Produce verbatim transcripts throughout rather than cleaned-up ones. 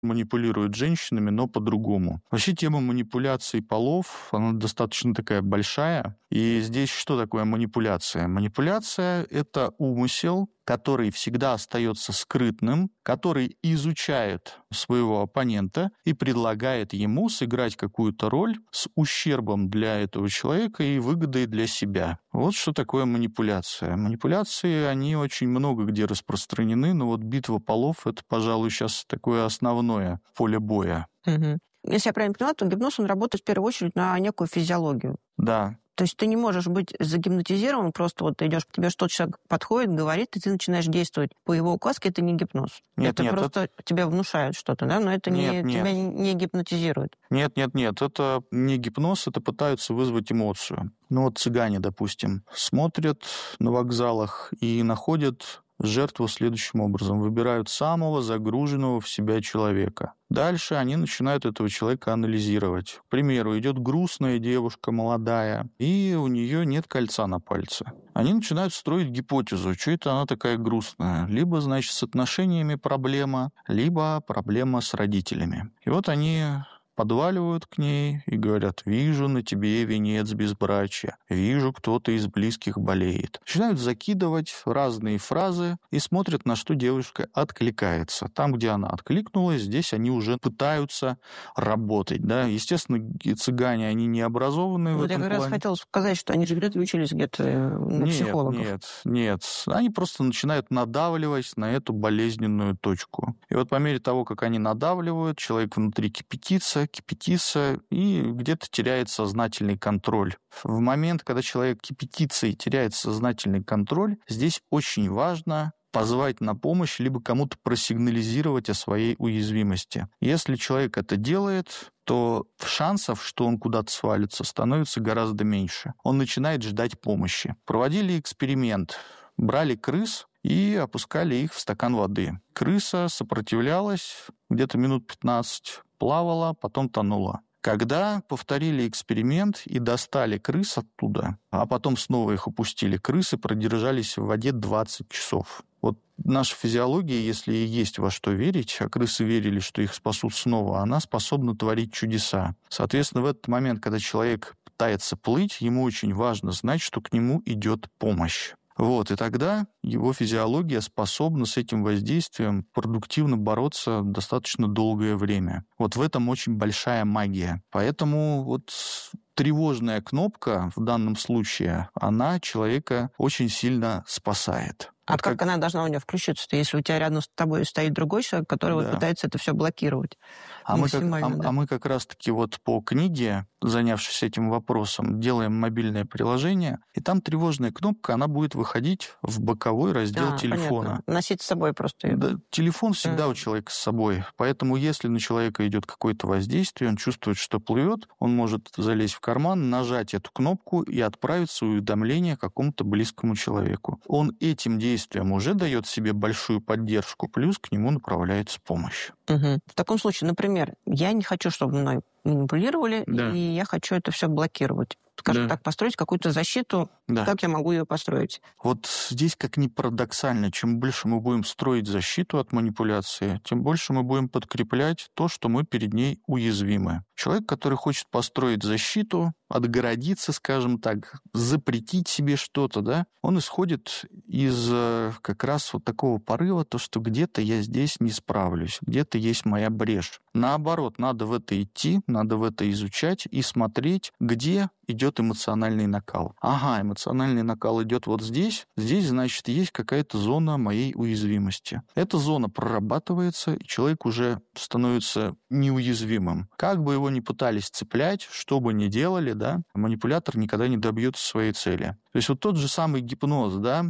манипулирует женщинами, но по-другому. Вообще тема манипуляций полов, она достаточно такая большая. И здесь что такое манипуляция? Манипуляция – это умысел, который всегда остается скрытным, который изучает своего оппонента и предлагает ему сыграть какую-то роль с ущербом для этого человека и выгодой для себя. Вот что такое манипуляция. Манипуляции, они очень много где распространены, но вот битва полов – это, пожалуй, сейчас такое основное поле боя. Угу. Если я правильно поняла, то гипноз, он работает в первую очередь на некую физиологию. Да. То есть ты не можешь быть загипнотизирован, просто вот ты идешь, к тебе что-то человек подходит, говорит, и ты начинаешь действовать по его указке, это не гипноз. Нет, это нет, просто это... тебя внушают что-то, да, но это нет, не, нет. тебя не гипнотизирует. Нет, нет, нет, это не гипноз, это пытаются вызвать эмоцию. Ну вот цыгане, допустим, смотрят на вокзалах и находят жертву следующим образом. Выбирают самого загруженного в себя человека. Дальше они начинают этого человека анализировать. К примеру, идет грустная девушка, молодая, и у нее нет кольца на пальце. Они начинают строить гипотезу, что это она такая грустная. Либо, значит, с отношениями проблема, либо проблема с родителями. И вот они подваливают к ней и говорят: «Вижу на тебе венец безбрачия, вижу, кто-то из близких болеет». Начинают закидывать разные фразы и смотрят, на что девушка откликается. Там, где она откликнулась, здесь они уже пытаются работать. Да? Естественно, цыгане, они не образованные вот в этом я как плане. раз хотела сказать, что они же где-то учились где-то на нет, психологов. Нет, нет. Они просто начинают надавливать на эту болезненную точку. И вот по мере того, как они надавливают, человек внутри кипятится, кипятится и где-то теряет сознательный контроль. В момент, когда человек кипятится и теряет сознательный контроль, здесь очень важно позвать на помощь, либо кому-то просигнализировать о своей уязвимости. Если человек это делает, то шансов, что он куда-то свалится, становится гораздо меньше. Он начинает ждать помощи. Проводили эксперимент. Брали крыс и опускали их в стакан воды. Крыса сопротивлялась где-то минут пятнадцать, плавала, потом тонула. Когда повторили эксперимент и достали крыс оттуда, а потом снова их опустили, крысы продержались в воде двадцать часов. Вот наша физиология, если и есть во что верить, а крысы верили, что их спасут снова, она способна творить чудеса. Соответственно, в этот момент, когда человек пытается плыть, ему очень важно знать, что к нему идет помощь. Вот, и тогда его физиология способна с этим воздействием продуктивно бороться достаточно долгое время. Вот в этом очень большая магия. Поэтому вот тревожная кнопка в данном случае, она человека очень сильно спасает. А вот как, как она должна у него включиться-то, если у тебя рядом с тобой стоит другой человек, который да. вот пытается это все блокировать? А мы, как, а, да? а мы как раз-таки вот по книге, занявшись этим вопросом, делаем мобильное приложение, и там тревожная кнопка, она будет выходить в боковой раздел а, телефона. Понятно. Носить с собой просто ее. Да, телефон всегда mm. у человека с собой, поэтому если на человека идет какое-то воздействие, он чувствует, что плывет, он может залезть в карман, нажать эту кнопку и отправить уведомление какому-то близкому человеку. Он этим действием уже дает себе большую поддержку, плюс к нему направляется помощь. Угу. В таком случае, например, я не хочу, чтобы мной манипулировали, да. и я хочу это все блокировать. Скажем да. так, построить какую-то защиту, да. как я могу ее построить? Вот здесь, как ни парадоксально, чем больше мы будем строить защиту от манипуляции, тем больше мы будем подкреплять то, что мы перед ней уязвимы. Человек, который хочет построить защиту, отгородиться, скажем так, запретить себе что-то, да, он исходит из как раз вот такого порыва, то, что где-то я здесь не справлюсь, где-то есть моя брешь. Наоборот, надо в это идти, надо в это изучать и смотреть, где идет эмоциональный накал. Ага, эмоциональный накал идет вот здесь, здесь, значит, есть какая-то зона моей уязвимости. Эта зона прорабатывается, и человек уже становится неуязвимым. Как бы его ни пытались цеплять, что бы ни делали, да, манипулятор никогда не добьется своей цели. То есть вот тот же самый гипноз, да,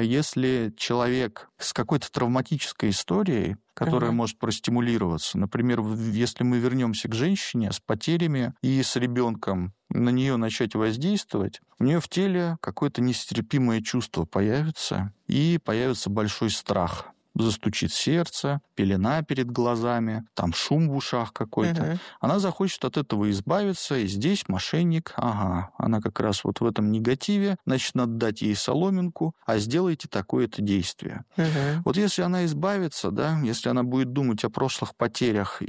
если человек с какой-то травматической историей, которая uh-huh. может простимулироваться, например, если мы вернемся к женщине с потерями и с ребенком, на нее начать воздействовать, у нее в теле какое-то нестерпимое чувство появится, и появится большой страх. застучит сердце, пелена перед глазами, там шум в ушах какой-то. Угу. Она захочет от этого избавиться, и здесь мошенник, ага, она как раз вот в этом негативе, значит, надо дать ей соломинку, а сделайте такое-то действие. Угу. Вот если она избавится, да, если она будет думать о прошлых потерях